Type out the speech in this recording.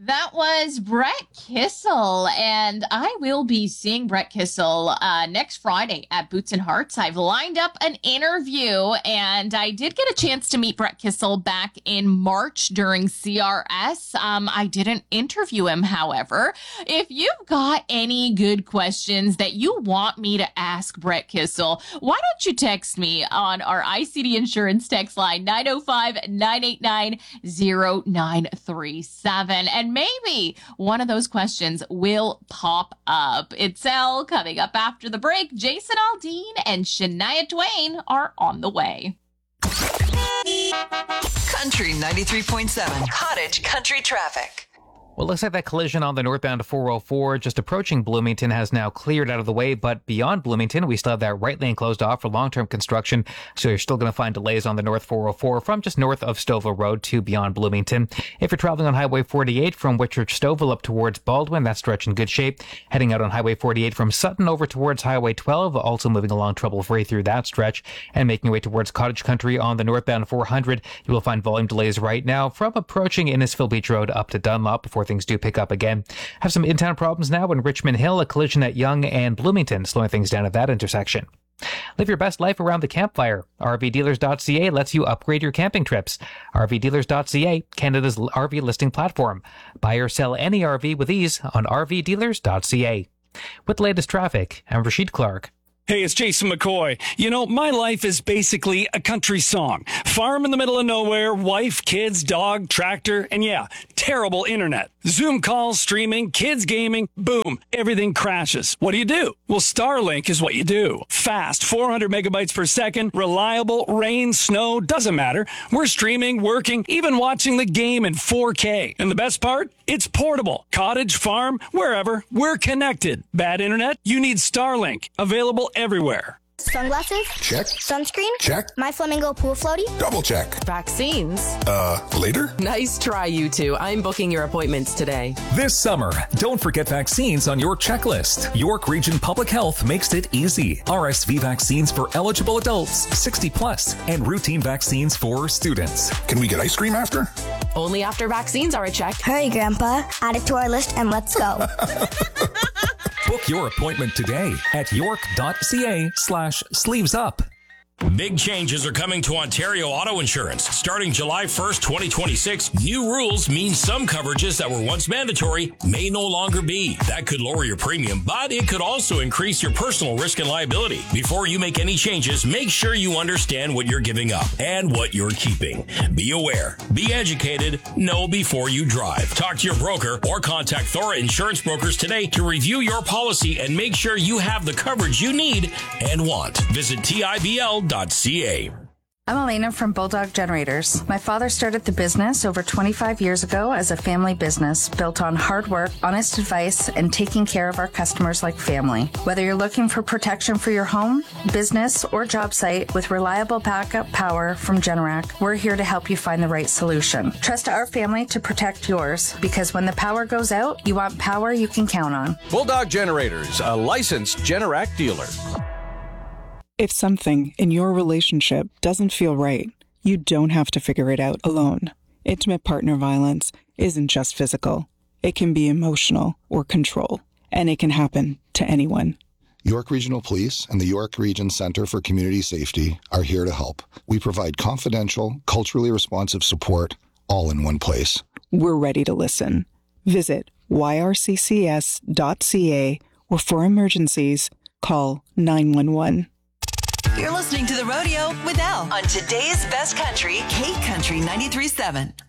That was Brett Kissel, and I will be seeing Brett Kissel next Friday at Boots and Hearts. I've lined up an interview, and I did get a chance to meet Brett Kissel back in March during CRS. I didn't interview him, however. If you've got any good questions that you want me to ask Brett Kissel, why don't you text me on our ICD Insurance text line, 905-989-0937. And maybe one of those questions will pop up. It's Elle coming up after the break. Jason Aldean and Shania Twain are on the way. Country 93.7, Cottage Country Traffic. Well, it looks like that collision on the northbound 404 just approaching Bloomington has now cleared out of the way, but beyond Bloomington, we still have that right lane closed off for long-term construction, so you're still going to find delays on the north 404 from just north of Stouffville Road to beyond Bloomington. If you're traveling on Highway 48 from Whitchurch Stouffville up towards Baldwin, that stretch in good shape. Heading out on Highway 48 from Sutton over towards Highway 12, also moving along trouble-free through that stretch, and making your way towards Cottage Country on the northbound 400. You will find volume delays right now from approaching Innisfil Beach Road up to Dunlop before things do pick up again. Have some in-town problems now in Richmond Hill, a collision at Yonge and Bloomington, slowing things down at that intersection. Live your best life around the campfire. RVdealers.ca lets you upgrade your camping trips. RVdealers.ca, Canada's RV listing platform. Buy or sell any RV with ease on RVdealers.ca. With the latest traffic, I'm Rashid Clark. Hey, it's Jason McCoy. You know, my life is basically a country song. Farm in the middle of nowhere, wife, kids, dog, tractor, and yeah, terrible internet. Zoom calls, streaming, kids gaming, boom, everything crashes. What do? Well, Starlink is what you do. Fast, 400 megabytes per second, reliable, rain, snow, doesn't matter. We're streaming, working, even watching the game in 4K. And the best part? It's portable. Cottage, farm, wherever, we're connected. Bad internet? You need Starlink. Available everywhere. Sunglasses? Check. Sunscreen? Check. My Flamingo pool floaty? Double check. Vaccines? Later? Nice try, you two. I'm booking your appointments today. This summer, don't forget vaccines on your checklist. York Region Public Health makes it easy. RSV vaccines for eligible adults, 60 plus, and routine vaccines for students. Can we get ice cream after? Only after vaccines are a check. Hurry, Grandpa. Add it to our list and let's go. Book your appointment today at york.ca/sleevesup. Big changes are coming to Ontario Auto Insurance. Starting July 1st, 2026, new rules mean some coverages that were once mandatory may no longer be. That could lower your premium, but it could also increase your personal risk and liability. Before you make any changes, make sure you understand what you're giving up and what you're keeping. Be aware, be educated, know before you drive. Talk to your broker or contact Thora Insurance Brokers today to review your policy and make sure you have the coverage you need and want. Visit TIBL.ca. I'm Elena from Bulldog Generators. My father started the business over 25 years ago as a family business built on hard work, honest advice, and taking care of our customers like family. Whether you're looking for protection for your home, business, or job site with reliable backup power from Generac, we're here to help you find the right solution. Trust our family to protect yours, because when the power goes out, you want power you can count on. Bulldog Generators, a licensed Generac dealer. If something in your relationship doesn't feel right, you don't have to figure it out alone. Intimate partner violence isn't just physical. It can be emotional or control, and it can happen to anyone. York Regional Police and the York Region Centre for Community Safety are here to help. We provide confidential, culturally responsive support, all in one place. We're ready to listen. Visit yrccs.ca, or for emergencies, call 911. You're listening to The Rodeo with Elle on today's best country, K Country 93.7.